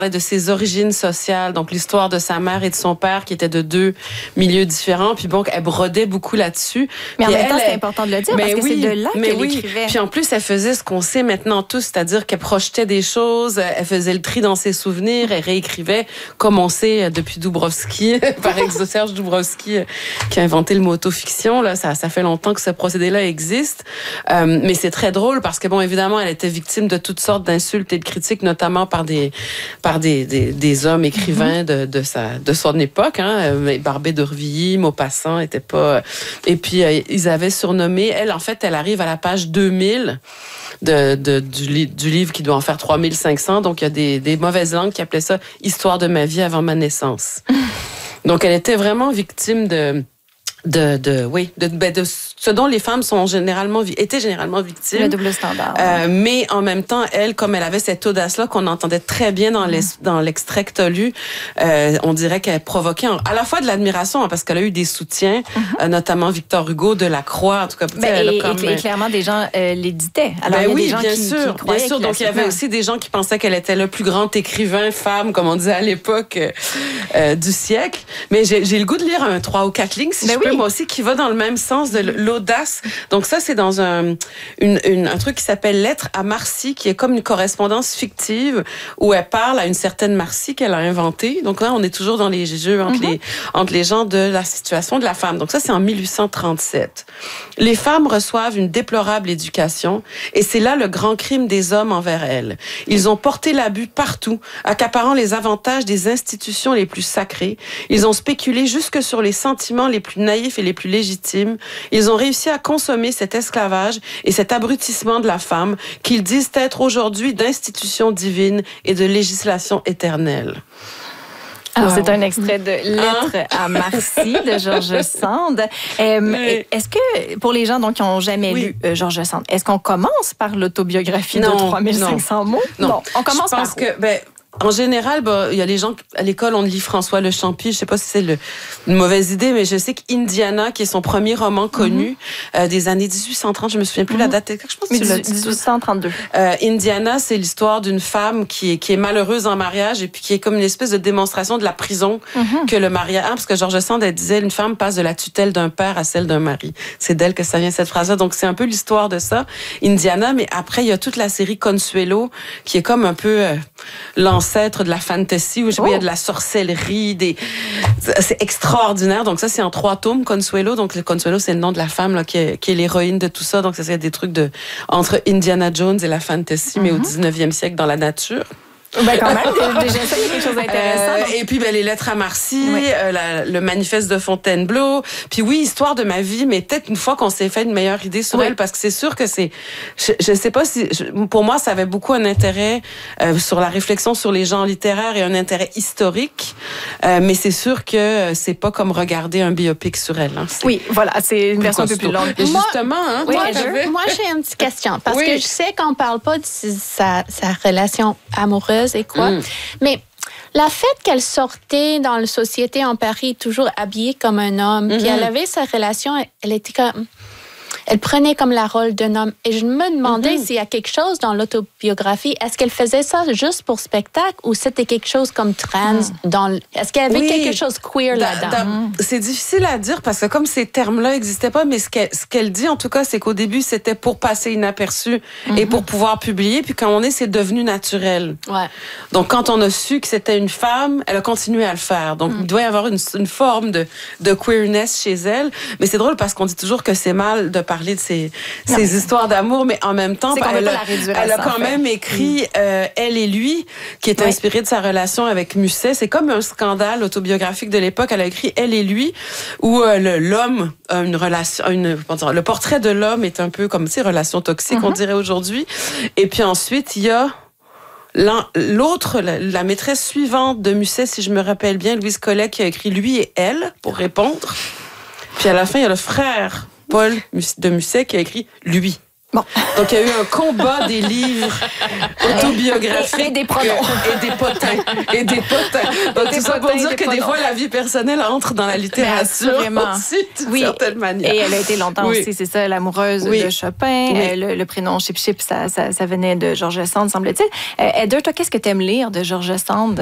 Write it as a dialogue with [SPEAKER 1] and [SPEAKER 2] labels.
[SPEAKER 1] de ses origines sociales, donc l'histoire de sa mère et de son père qui étaient de deux milieux différents. Puis bon, elle brodait beaucoup là-dessus.
[SPEAKER 2] Mais
[SPEAKER 1] puis
[SPEAKER 2] en même temps, c'est important de le dire parce que c'est de là qu'elle écrivait.
[SPEAKER 1] Puis en plus, elle faisait ce qu'on sait maintenant tous, c'est-à-dire qu'elle projetait des choses, elle faisait le tri dans ses souvenirs, elle réécrivait, comme on sait depuis Dubrovsky, par exemple Serge Dubrovsky, qui a inventé le mot autofiction. Là, ça fait longtemps que ce procédé-là existe. Mais c'est très drôle parce que bon, évidemment, elle était victime de toutes sortes d'insultes et de critiques, notamment par des hommes écrivains de son époque, hein. Barbé d'Aurevilly, Maupassant était pas. Et puis ils avaient surnommé. Elle, en fait, elle arrive à la page 2000 du livre qui doit en faire 3500. Donc il y a des mauvaises langues qui appelaient ça Histoire de ma vie avant ma naissance. Donc elle était vraiment victime de ce dont les femmes étaient généralement victimes.
[SPEAKER 2] Le double standard.
[SPEAKER 1] Mais en même temps, elle, comme elle avait cette audace-là qu'on entendait très bien dans l'extrait que t'as lu, on dirait qu'elle provoquait à la fois de l'admiration, hein, parce qu'elle a eu des soutiens, notamment Victor Hugo, Delacroix, en tout cas.
[SPEAKER 2] Et clairement, des gens l'éditaient. Alors, il y a des gens
[SPEAKER 1] bien
[SPEAKER 2] qui
[SPEAKER 1] sûr. Donc, il y avait aussi des gens qui pensaient qu'elle était le plus grand écrivain femme, comme on disait à l'époque du siècle. Mais j'ai le goût de lire 3 ou 4 lignes, si je peux, moi aussi, qui va dans le même sens de l'audace. Donc ça, c'est dans un truc qui s'appelle Lettre à Marcy, qui est comme une correspondance fictive où elle parle à une certaine Marcy qu'elle a inventée. Donc là, on est toujours dans les jeux entre les gens de la situation de la femme. Donc ça, c'est en 1837. Les femmes reçoivent une déplorable éducation et c'est là le grand crime des hommes envers elles. Ils ont porté l'abus partout, accaparant les avantages des institutions les plus sacrées. Ils ont spéculé jusque sur les sentiments les plus naïfs et les plus légitimes. Ils ont réussi à consommer cet esclavage et cet abrutissement de la femme qu'ils disent être aujourd'hui d'institutions divines et de législation éternelle.
[SPEAKER 2] Alors, c'est un extrait de Lettre à Marcy de George Sand. Est-ce que, pour les gens donc, qui n'ont jamais lu George Sand, est-ce qu'on commence par l'autobiographie de 3500 mots?
[SPEAKER 1] Non.
[SPEAKER 2] On commence par
[SPEAKER 1] en général, il y a les gens à l'école, on lit François Le Champy. Je sais pas si c'est une mauvaise idée, mais je sais qu'Indiana, qui est son premier roman connu des années 1830, je me souviens plus la date. Je pense que tu l'as dit.
[SPEAKER 2] 1832.
[SPEAKER 1] Indiana, c'est l'histoire d'une femme qui est malheureuse en mariage et puis qui est comme une espèce de démonstration de la prison que le mariage. Parce que George Sand elle disait, une femme passe de la tutelle d'un père à celle d'un mari. C'est d'elle que ça vient cette phrase-là. Donc c'est un peu l'histoire de ça, Indiana. Mais après, il y a toute la série Consuelo, qui est comme un peu l'ancêtre de la fantasy, où il y a de la sorcellerie, c'est extraordinaire. Donc ça, c'est en 3 tomes, Consuelo. Donc le Consuelo, c'est le nom de la femme là, qui est l'héroïne de tout ça. Donc ça, c'est des trucs entre Indiana Jones et la fantasy, mais au 19e siècle dans la nature.
[SPEAKER 2] Ben quand même, déjà ça, il y a quelque chose d'intéressant.
[SPEAKER 1] Et puis les Lettres à Marcy, le manifeste de Fontainebleau. Puis oui, Histoire de ma vie, mais peut-être une fois qu'on s'est fait une meilleure idée sur elle, parce que c'est sûr que je sais pas si, pour moi, ça avait beaucoup un intérêt sur la réflexion sur les genres littéraires et un intérêt historique. Mais c'est sûr que c'est pas comme regarder un biopic sur elle. Hein.
[SPEAKER 2] Oui, voilà, c'est une version un peu plus longue.
[SPEAKER 1] Et justement, hein,
[SPEAKER 3] moi, j'ai une petite question. Parce que je sais qu'on parle pas de sa relation amoureuse et quoi. Mais le fait qu'elle sortait dans la société en Paris, toujours habillée comme un homme, puis elle avait sa relation, elle était comme... Elle prenait comme la rôle d'un homme. Et je me demandais s'il y a quelque chose dans l'autobiographie. Est-ce qu'elle faisait ça juste pour spectacle ou c'était quelque chose comme trans? Est-ce qu'il y avait quelque chose queer là-dedans?
[SPEAKER 1] C'est difficile à dire parce que comme ces termes-là n'existaient pas, mais ce qu'elle dit en tout cas, c'est qu'au début, c'était pour passer inaperçu et pour pouvoir publier. Puis quand on c'est devenu naturel.
[SPEAKER 3] Ouais.
[SPEAKER 1] Donc quand on a su que c'était une femme, elle a continué à le faire. Donc il doit y avoir une forme de queerness chez elle. Mais c'est drôle parce qu'on dit toujours que c'est mal de parler de ces histoires d'amour, mais en même temps, elle a quand même écrit Elle et lui, qui est inspiré de sa relation avec Musset. C'est comme un scandale autobiographique de l'époque. Elle a écrit Elle et lui, où l'homme a une relation, le portrait de l'homme est un peu comme relation toxique, on dirait aujourd'hui. Et puis ensuite, il y a l'autre, la maîtresse suivante de Musset, si je me rappelle bien, Louise Collet, qui a écrit Lui et elle pour répondre. Puis à la fin, il y a le frère Paul de Musset qui a écrit Lui.
[SPEAKER 2] Bon.
[SPEAKER 1] Donc, il y a eu un combat des livres autobiographiques.
[SPEAKER 2] Et des pronoms.
[SPEAKER 1] Et des potins. Et des potins. Donc, tout ça pour dire que des fois, la vie personnelle entre dans la littérature aussi, d'une certaine manière.
[SPEAKER 2] Et elle a été longtemps aussi, c'est ça, l'amoureuse de Chopin. Le prénom Chip Chip, ça venait de George Sand, semble-t-il. Heather, toi, qu'est-ce que tu aimes lire de George Sand?